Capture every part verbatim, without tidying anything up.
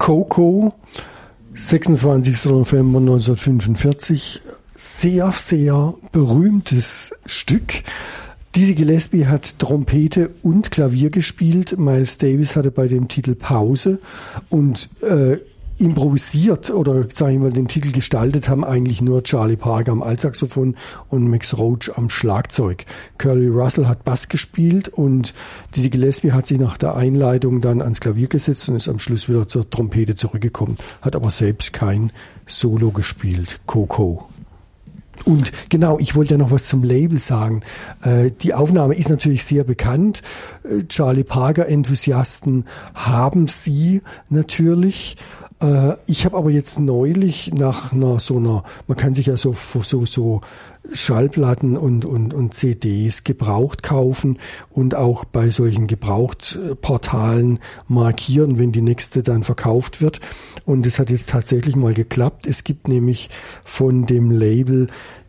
Coco, sechsundzwanzigster November neunzehnhundertfünfundvierzig. Sehr, sehr berühmtes Stück. Dizzy Gillespie hat Trompete und Klavier gespielt. Miles Davis hatte bei dem Titel Pause und äh, improvisiert oder, sage ich mal, den Titel gestaltet haben eigentlich nur Charlie Parker am Altsaxophon und Max Roach am Schlagzeug. Curly Russell hat Bass gespielt und Dizzy Gillespie hat sich nach der Einleitung dann ans Klavier gesetzt und ist am Schluss wieder zur Trompete zurückgekommen, hat aber selbst kein Solo gespielt. Coco. Und genau, ich wollte ja noch was zum Label sagen. Äh, die Aufnahme ist natürlich sehr bekannt. Äh, Charlie Parker-Enthusiasten haben sie natürlich. Äh, ich habe aber jetzt neulich nach einer so einer, man kann sich ja so so so Schallplatten und und und C Ds gebraucht kaufen und auch bei solchen Gebrauchtportalen markieren, wenn die nächste dann verkauft wird. Und es hat jetzt tatsächlich mal geklappt. Es gibt nämlich von dem Label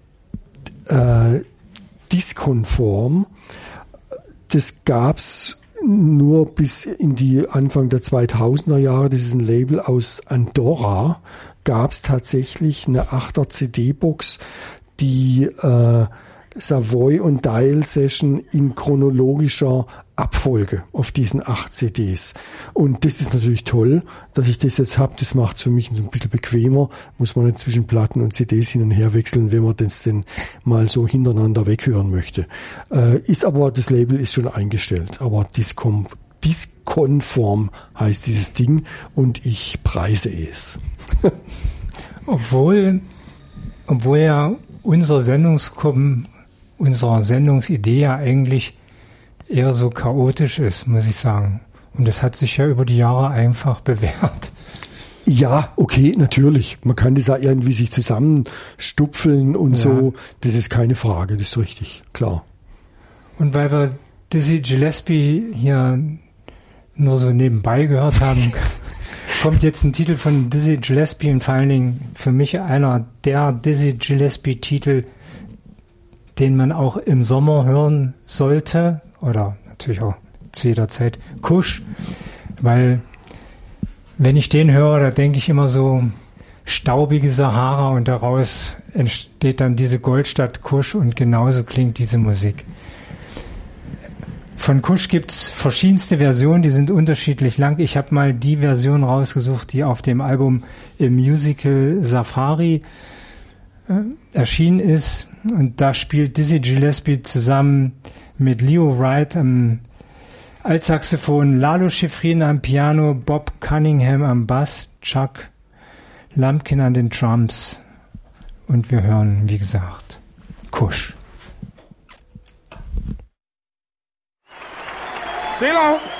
äh, Diskonform. Das gab's nur bis in die Anfang der zweitausender Jahre. Das ist ein Label aus Andorra. Gab's tatsächlich eine achter C D-Box, die äh, Savoy und Dial Session in chronologischer Abfolge auf diesen acht C Ds. Und das ist natürlich toll, dass ich das jetzt habe. Das macht es für mich ein bisschen bequemer. Muss man nicht zwischen Platten und C Ds hin und her wechseln, wenn man das denn mal so hintereinander weghören möchte. Äh, ist aber, das Label ist schon eingestellt. Aber Discom, Diskonform heißt dieses Ding und ich preise es. Obwohl, obwohl ja unser Sendungskommen, unsere Sendungsidee ja eigentlich eher so chaotisch ist, muss ich sagen. Und das hat sich ja über die Jahre einfach bewährt. Ja, okay, natürlich. Man kann das auch irgendwie sich zusammenstupfeln und ja. So. Das ist keine Frage, das ist richtig, klar. Und weil wir Dizzy Gillespie hier nur so nebenbei gehört haben, kommt jetzt ein Titel von Dizzy Gillespie und vor allen Dingen für mich einer der Dizzy Gillespie-Titel, den man auch im Sommer hören sollte oder natürlich auch zu jeder Zeit. Kusch, weil wenn ich den höre, da denke ich immer so staubige Sahara und daraus entsteht dann diese Goldstadt Kusch und genauso klingt diese Musik. Von Kusch gibt's verschiedenste Versionen, die sind unterschiedlich lang. Ich habe mal die Version rausgesucht, die auf dem Album im Musical Safari äh, erschienen ist. Und da spielt Dizzy Gillespie zusammen mit Leo Wright am Altsaxophon, Lalo Schifrin am Piano, Bob Cunningham am Bass, Chuck Lumpkin an den Drums. Und wir hören, wie gesagt, Kusch. C'est long.